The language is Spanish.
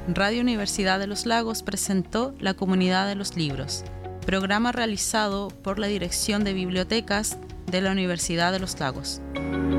Radio Universidad de los Lagos presentó La Comunidad de los Libros, programa realizado por la Dirección de Bibliotecas de la Universidad de los Lagos.